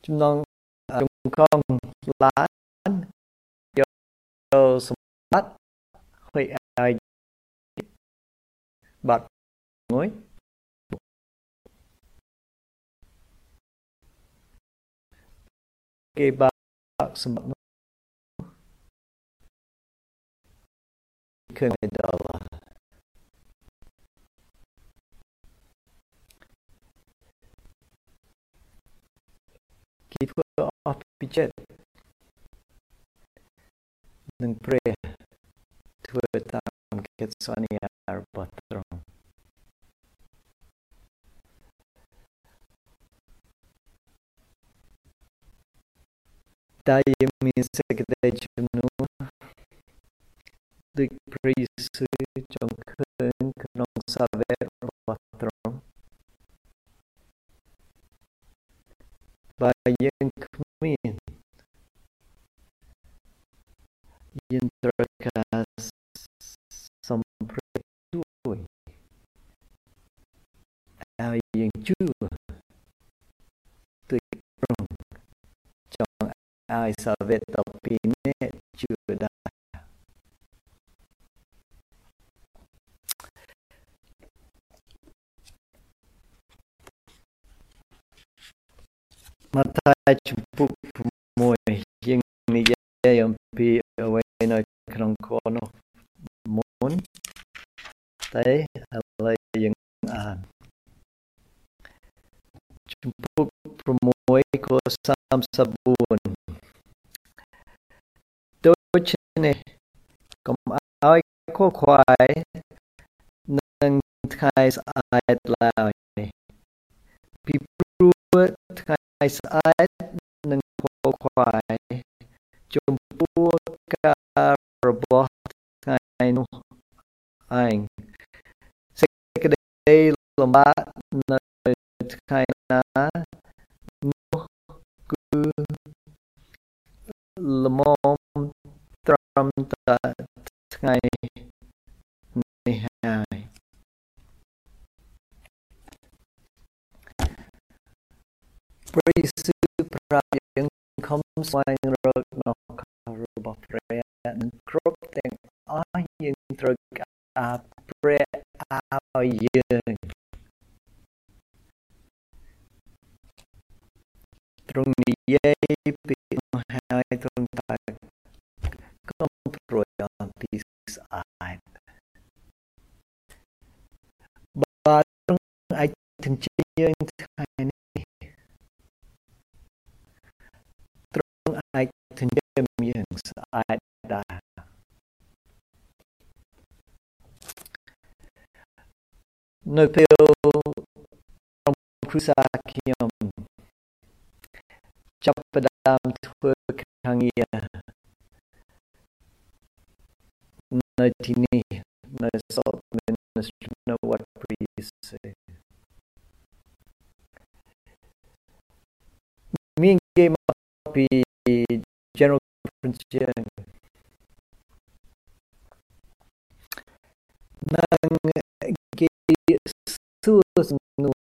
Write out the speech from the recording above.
ចំណងកងឡានយកសម្បត្តិហុយឲ្យបាត់មួយគេបាក់សម្បត្តិឃើញដល់គេធ្វើអស់ពីចិត្តនឹងព្រះធ្វើតាមកិច្ចសន្យារបស់ទ្រង់តែមានសេចក្តីជំនួសដូចព្រះយេស៊ូវចង់ឃើញក្នុងសាវករបស់ទ្រង់បើយើងគ្មានយើងត្រូវការសម្ព្រេចជួយឲ្យយើងជួដូចទ្រង់ចង់ឲ្យសាវក12នាក់ជួដែរម៉ាថាយជំពូក6យើងនិយាយអំពីអ្វីនៅក្នុងខនោះមុនតែឥឡូវយើងអានជំពូក6ខ34ដូច្នេះកុំឲ្យខកខ្វាយនឹងថ្ងៃស្អែកឡើយពីព្រោះថ្ងៃស្អែកនឹងខកខ្វាយចំពោះការរបស់ថ្ងៃនោះឯងសេចក្តីលំបាកនៅថ្ងៃណានោះគឺល្មមត្រឹមតែថ្ងៃនេះហើយព្រះយេស៊ូវប្រាប់យើងខំស្វែងរកនៅរបស់ព្រះនិងគ្រប់ទាំងអស់យើងត្រូវការព្រះឲ្យយើងទ្រង់និយាយពីនោះហើយទ្រង់ថាកុំព្រួយអំពីស្អែកបើទ្រង់អាចទញ្ជើញយើងថ្ងៃនេះទ្រង់អាចទញ្ជើញយើងស្អែកដែរនៅពេលក្រុមគ្រួសារខ្ញុំចាប់ផ្ដើមធ្វើការងារនៅទីនេះនៅ Salt Ministry នៅវត្តព្រះយេស៊ូវមានគេមកពី General Conference និងគេសួរសំណួរ